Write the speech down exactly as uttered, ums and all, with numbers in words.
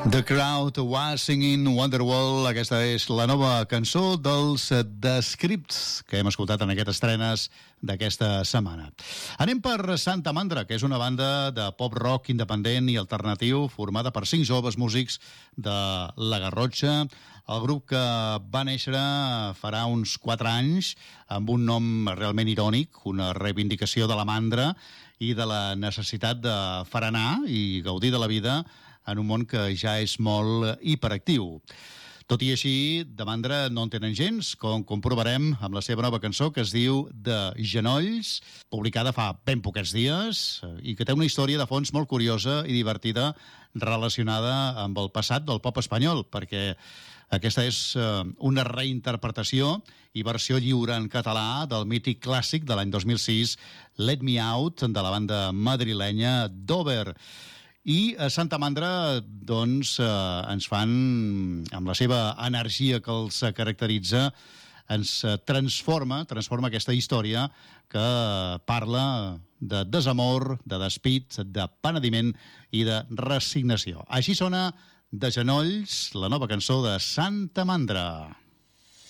The Crowd Was Singing Wonderwall. Aquesta és la nova cançó dels The Scripts que hem escoltat en aquestes estrenes d'aquesta setmana. Anem per Santa Mandra, que és una banda de pop-rock independent i alternatiu formada per cinc joves músics de la Garrotxa. El grup que va néixer farà uns quatre anys amb un nom realment irònic, una reivindicació de la mandra i de la necessitat de farenar i gaudir de la vida en un món que ja és molt hiperactiu. Tot i així, de mandra no en tenen gens, com comprovarem amb la seva nova cançó que es diu De genolls, publicada fa ben poquets dies i que té una història de fons molt curiosa i divertida relacionada amb el passat del pop espanyol, perquè aquesta és una reinterpretació i versió lliure en català del mític clàssic de l'any dos mil sis, Let Me Out, de la banda madrilenya Dover. I a Santa Mandra, doncs, eh, ens fan, amb la seva energia que els caracteritza, ens transforma, transforma aquesta història que parla de desamor, de despit, de penediment i de resignació. Així sona De genolls, la nova cançó de Santa Mandra.